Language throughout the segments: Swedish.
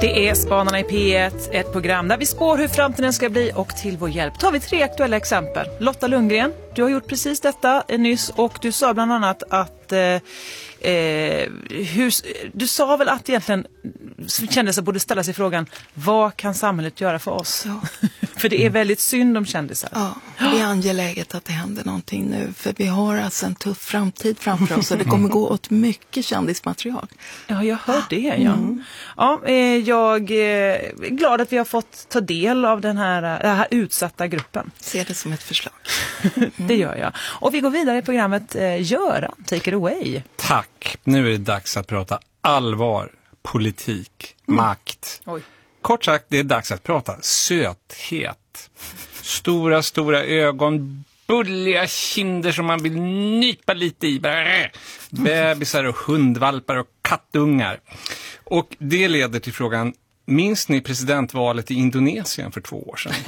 Det är Spanarna i P1, ett program där vi spår hur framtiden ska bli, och till vår hjälp tar vi 3 aktuella exempel. Lotta Lundgren, du har gjort precis detta nyss, och du sa bland annat att du sa väl att egentligen kändisar borde ställa sig frågan, vad kan samhället göra för oss? Ja. För det är väldigt synd om kändisar. Ja, det är angeläget att det händer någonting nu, för vi har alltså en tuff framtid framför oss och det kommer gå åt mycket kändismaterial. Ja, jag hör det. Ja. Ja, jag är glad att vi har fått ta del av den här utsatta gruppen. Ser det som ett förslag. Det gör jag. Och vi går vidare i programmet. Göran, take it away. Tack. Nu är det dags att prata allvar, politik, makt. Oj. Kort sagt, det är dags att prata söthet. Stora ögon, bulliga kinder som man vill nypa lite i. Bebisar och hundvalpar och kattungar. Och det leder till frågan, minns ni presidentvalet i Indonesien för 2 år sedan?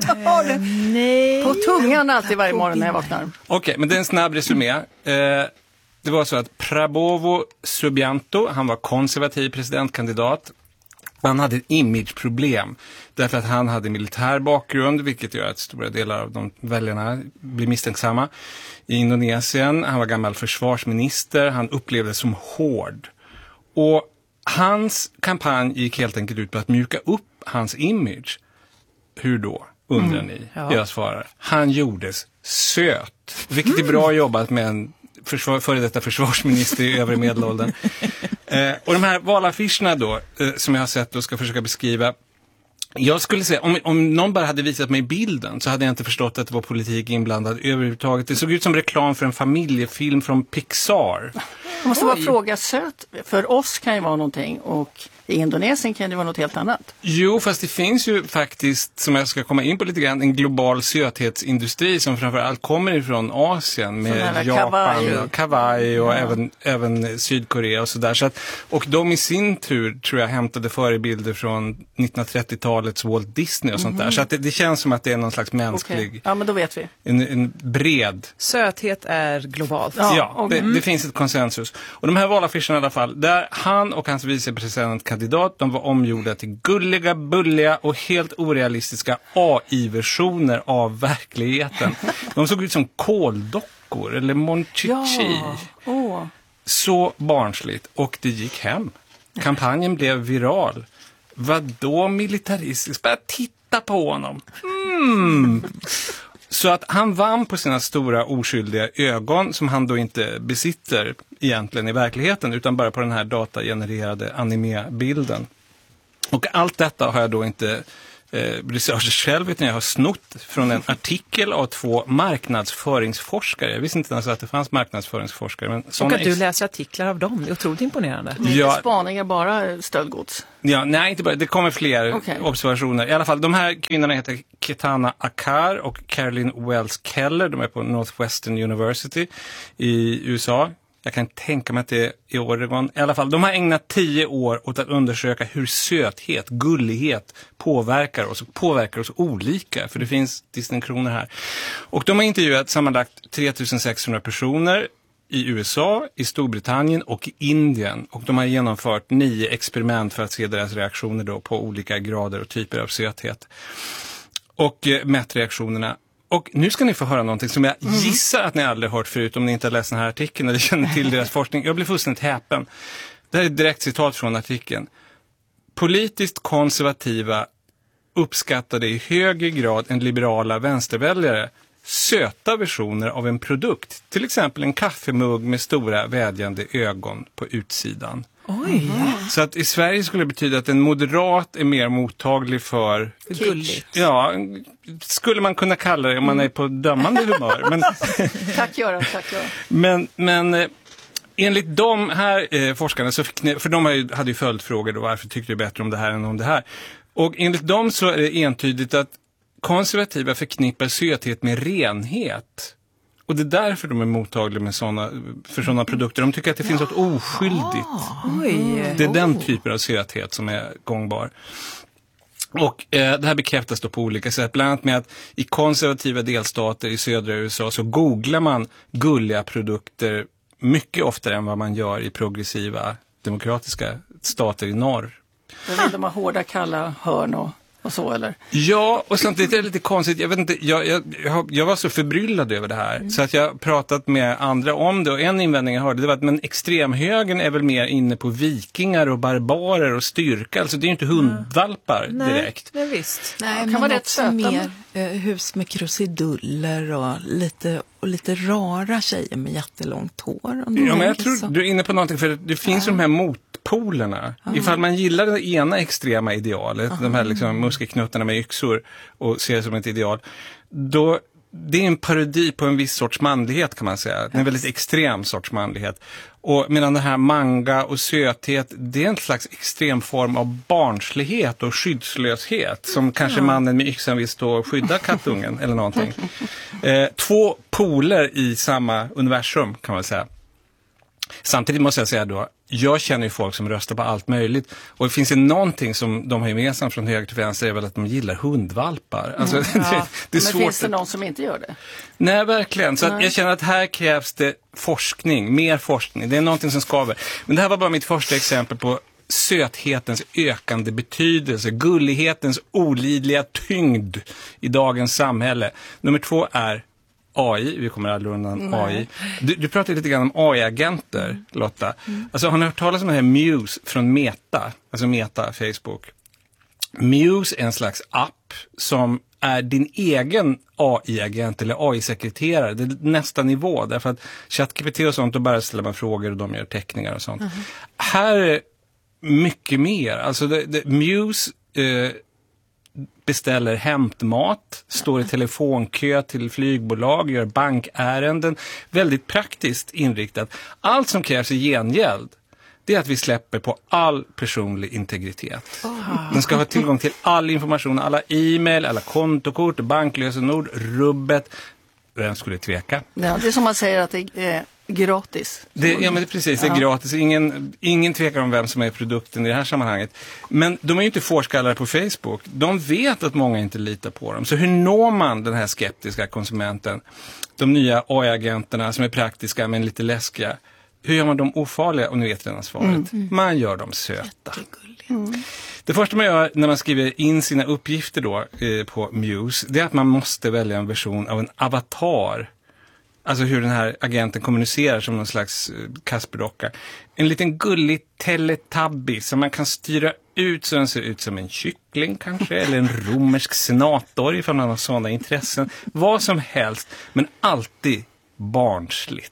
Nej. På tungan alltid varje morgon när jag vaknar. Okej, men det är en snabb resumé. Det var så att Prabowo Subianto, han var konservativ presidentkandidat. Han hade ett imageproblem därför att han hade militär bakgrund, vilket gör att stora delar av de väljarna blir misstänksamma. I Indonesien, han var gammal försvarsminister, han upplevdes som hård. Och hans kampanj gick helt enkelt ut på att mjuka upp hans image. Hur då, undrar ni? Ja. Jag svarar, han gjordes söt. Vilket är bra jobbat med en före detta försvarsminister i övre medelåldern. Och de här valaffischerna då, som jag har sett och ska försöka beskriva. Jag skulle säga, om någon bara hade visat mig bilden så hade jag inte förstått att det var politik inblandad överhuvudtaget. Det såg ut som reklam för en familjefilm från Pixar. Jag måste bara fråga, söt för oss kan ju vara någonting och i Indonesien kan det vara något helt annat. Jo, fast det finns ju faktiskt, som jag ska komma in på lite grann, en global söthetsindustri som framförallt kommer ifrån Asien med Japan, Kawaii och även Sydkorea och sådär. Så att, och de i sin tur tror jag hämtade förebilder från 1930-talets Walt Disney och sånt där. Så att det känns som att det är någon slags mänsklig... Okay. Ja, men då vet vi. En bred... Söthet är globalt. Ja, det finns ett konsensus. Och de här valaffischerna i alla fall, där han och hans vicepresidentkandidat, de var omgjorda till gulliga, bulliga och helt orealistiska AI-versioner av verkligheten. De såg ut som kåldockor eller Monchichi. Ja. Så barnsligt, och det gick hem. Kampanjen blev viral. Vadå militaristiskt? Bara titta på honom. Så att han vann på sina stora oskyldiga ögon, som han då inte besitter egentligen i verkligheten, utan bara på den här datagenererade anime-bilden. Och allt detta har jag då inte researchat själv, utan jag har snott från en artikel av 2 marknadsföringsforskare. Jag visste inte ens att det fanns marknadsföringsforskare. Men och att du läser artiklar av dem, det är otroligt imponerande. Ja. Spaningar bara stöldgods? Ja, nej, inte bara. Det kommer fler observationer. I alla fall, de här kvinnorna heter Ketana Akar och Caroline Wells Keller. De är på Northwestern University i USA. Jag kan tänka mig att det är i Oregon. I alla fall, de har ägnat 10 år åt att undersöka hur söthet, gullighet påverkar oss olika. För det finns distinktioner här. Och de har intervjuat sammanlagt 3600 personer i USA, i Storbritannien och i Indien. Och de har genomfört 9 experiment för att se deras reaktioner då på olika grader och typer av söthet. Och mätt reaktionerna. Och nu ska ni få höra någonting som jag gissar att ni aldrig hört förut om ni inte har läst den här artikeln eller känner till deras forskning. Jag blir fullständigt häpen. Det här är ett direkt citat från artikeln. Politiskt konservativa uppskattade i högre grad än liberala vänsterväljare söta versioner av en produkt. Till exempel en kaffemugg med stora vädjande ögon på utsidan. Oj. Så att i Sverige skulle det betyda att en moderat är mer mottaglig för... Gulligt. Ja, skulle man kunna kalla det om man är på dömande humör. Men, Tack Göran. Men enligt de här forskarna, så för de hade ju följdfrågor då, varför tyckte du bättre om det här än om det här? Och enligt dem så är det entydigt att konservativa förknippar söthet med renhet. Och det är därför de är mottagliga med för sådana produkter. De tycker att det finns något oskyldigt. Det är den typen av söthet som är gångbar. Och det här bekräftas då på olika sätt. Bland annat med att i konservativa delstater i södra USA så googlar man gulliga produkter mycket oftare än vad man gör i progressiva demokratiska stater i norr. Där vill de ha hårda, kalla hörn och så, eller? Ja, och samtidigt är det lite konstigt. Jag vet inte, jag var så förbryllad över det här. Så att jag har pratat med andra om det. Och en invändning jag hörde, det var att men extremhögern är väl mer inne på vikingar och barbarer och styrka. Alltså det är ju inte hundvalpar direkt. Nej, visst. Nej, kan men vara rätt också söta, mer hus med krusiduller och lite rara tjejer med jättelångt hår. Ja, men jag tror du är inne på någonting, för det finns de här motpolerna. Ifall man gillar det ena extrema idealet, de här liksom muskelknuttarna med yxor och ser det som ett ideal, då det är en parodi på en viss sorts manlighet, kan man säga. En väldigt extrem sorts manlighet. Och medan det här manga och söthet, det är en slags extrem form av barnslighet och skyddslöshet som kanske mannen med yxan vill stå och skydda kattungen eller någonting. Två poler i samma universum, kan man säga. Samtidigt måste jag säga då, jag känner ju folk som röstar på allt möjligt. Och det finns ju någonting som de har gemensamt från höger till vänster, är väl att de gillar hundvalpar. Alltså, det är men svårt. finns det någon som inte gör det? Nej, verkligen. Så att jag känner att här krävs det forskning, mer forskning. Det är någonting som skaver. Men det här var bara mitt första exempel på söthetens ökande betydelse, gullighetens olidliga tyngd i dagens samhälle. Nummer 2 är AI, vi kommer aldrig undan AI. Du pratade lite grann om AI-agenter, Lotta. Alltså, har ni hört talas om det här Muse från Meta? Alltså Meta, Facebook. Muse är en slags app som är din egen AI-agent eller AI-sekreterare. Det är nästa nivå, därför att ChatGPT och sånt, då bara ställer man frågor och de gör teckningar och sånt. Här är mycket mer. Alltså Muse beställer hämtmat, står i telefonkö till flygbolag, gör bankärenden. Väldigt praktiskt inriktat. Allt som krävs i gengäld, det är att vi släpper på all personlig integritet. Den ska ha tillgång till all information, alla e-mail, alla kontokort, banklösenord, rubbet. Vem skulle tveka? Ja, det är som man säger att det är gratis. Ja, men precis, det är gratis. Ingen tvekar om vem som är produkten i det här sammanhanget. Men de är ju inte forskare på Facebook. De vet att många inte litar på dem. Så hur når man den här skeptiska konsumenten? De nya AI-agenterna som är praktiska men lite läskiga. Hur gör man dem ofarliga? Och nu vet redan svaret. Man gör dem söta. Det första man gör när man skriver in sina uppgifter då, på Muse, det är att man måste välja en version av en avatar. Alltså hur den här agenten kommunicerar som någon slags Kasper-docka. En liten gullig Teletubby som man kan styra ut så den ser ut som en kyckling kanske. Eller en romersk senator ifall man har sådana intressen. Vad som helst, men alltid barnsligt.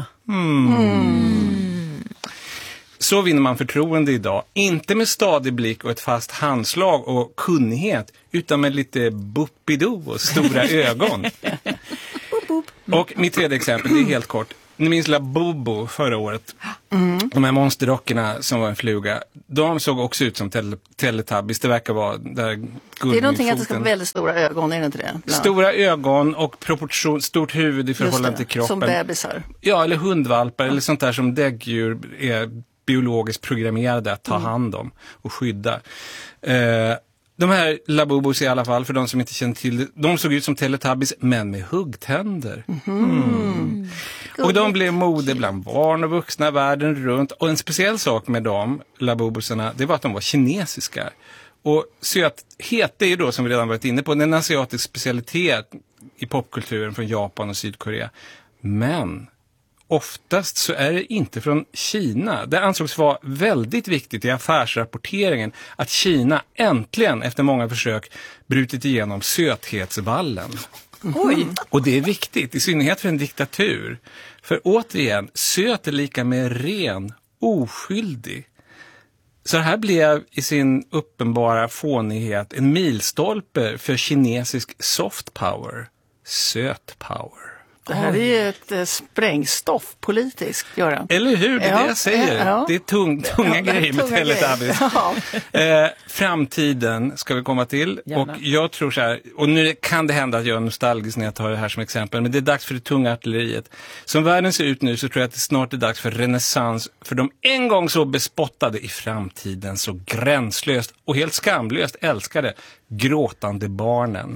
Så vinner man förtroende idag. Inte med stadig blick och ett fast handslag och kunnighet, utan med lite buppidoo och stora ögon. Och mitt tredje exempel, det är helt kort. Ni minns Labubu förra året. De här monsterdockorna som var en fluga. De såg också ut som Teletubbies. Det verkar vara där. Det är någonting att det ska vara väldigt stora ögon, är det inte det? Stora ögon och stort huvud i förhållande till kroppen. Som bebisar. Ja, eller hundvalpar eller sånt där som däggdjur är biologiskt programmerade att ta hand om och skydda. De här Labubus i alla fall, för de som inte känner till det, de såg ut som Teletubbies men med huggtänder. Och de blev mode bland barn och vuxna världen runt. Och en speciell sak med de Labubusarna, det var att de var kinesiska. Och söthet, det är ju då, som vi redan varit inne på, en asiatisk specialitet i popkulturen från Japan och Sydkorea. Men oftast så är det inte från Kina. Det ansågs vara väldigt viktigt i affärsrapporteringen att Kina äntligen efter många försök brutit igenom söthetsvallen. Oj. Och det är viktigt, i synnerhet för en diktatur. För återigen, söt är lika med ren, oskyldig. Så här blev i sin uppenbara fånighet en milstolpe för kinesisk soft power, söt power. Det här är ett sprängstoff politiskt, Göran. Eller hur? Det är det jag säger. Ja. Det är tunga grejer med Teletubbies. Framtiden ska vi komma till. Gärna. Och jag tror så här, och nu kan det hända att jag är nostalgisk när jag tar det här som exempel, men det är dags för det tunga artilleriet. Som världen ser ut nu så tror jag att det snart är dags för renässans för de en gång så bespottade, i framtiden så gränslöst och helt skamlöst älskade Gråtande barnen.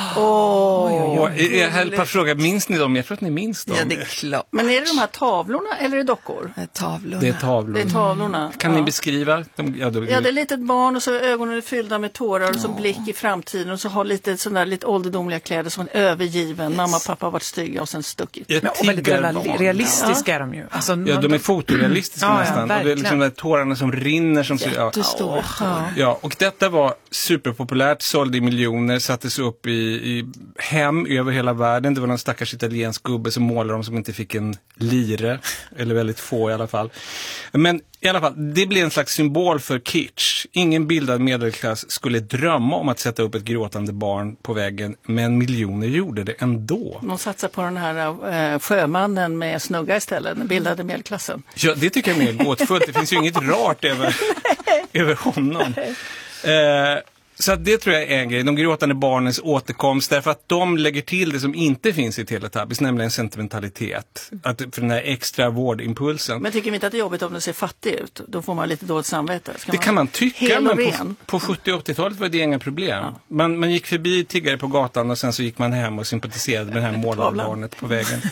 Jag höll på att fråga, minns ni dem? Jag tror att ni minns dem. Ja, det är klart. Men är det de här tavlorna eller är det dockor? Det är tavlorna. Det är tavlorna. Det är tavlorna. Kan ni beskriva dem? Ja, det är ett litet barn och så ögonen är fyllda med tårar och så blick i framtiden och så har lite ålderdomliga kläder som en övergiven. Mamma och pappa har varit stygga och sen stuckit. Och väldigt realistiska är de ju. Alltså, de är fotorealistiska nästan. Och det är liksom de tårarna som rinner. Som Jättestora. Ja, och detta var superpopulärt, sålde i miljoner, sattes upp i hem över hela världen. Det var någon stackars italiensk gubbe som målade dem som inte fick en lire, eller väldigt få i alla fall. Men i alla fall, det blev en slags symbol för kitsch. Ingen bildad medelklass skulle drömma om att sätta upp ett gråtande barn på väggen, men miljoner gjorde det ändå. De satsar på den här sjömannen med snugga istället, den bildade medelklassen. Ja, det tycker jag är mer gåtfullt. Det finns ju inget rart över honom. Så att det tror jag är en grej, de gråtande barnens återkomst, därför att de lägger till det som inte finns i Teletubbies, nämligen sentimentalitet, för den här extra vårdimpulsen. Men tycker vi inte att det är jobbigt om det ser fattig ut? Då får man lite dåligt samvete. Det kan man tycka, men på 70- och 80-talet var det inga problem. Ja. Man gick förbi tiggare på gatan och sen så gick man hem och sympatiserade med det här målade barnet på vägen.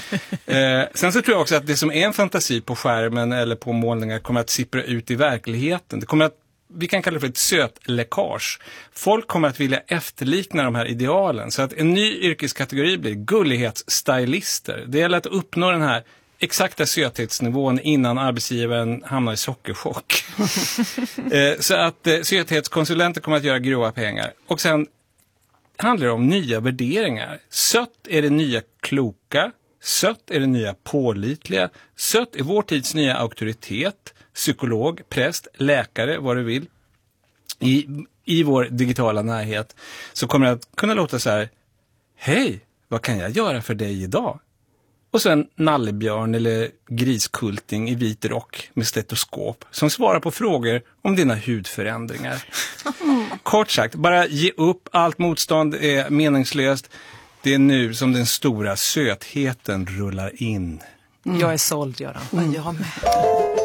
Sen så tror jag också att det som är en fantasi på skärmen eller på målningar kommer att sippra ut i verkligheten. Det kommer att, vi kan kalla det för ett sötläckage. Folk kommer att vilja efterlikna de här idealen. Så att en ny yrkeskategori blir gullighetsstylister. Det gäller att uppnå den här exakta söthetsnivån innan arbetsgivaren hamnar i sockerchock. Så att söthetskonsulenter kommer att göra grova pengar. Och sen handlar det om nya värderingar. Sött är det nya kloka. Sött är det nya pålitliga. Sött är vår tids nya auktoritet. Psykolog, präst, läkare, vad du vill. I vår digitala närhet så kommer det att kunna låta så här: hej, vad kan jag göra för dig idag? Och så en nallebjörn eller griskulting i vit rock med stetoskop som svarar på frågor om dina hudförändringar. Kort sagt, bara ge upp, allt motstånd är meningslöst. Det är nu som den stora sötheten rullar in. Jag är såld, Göran. Jag med.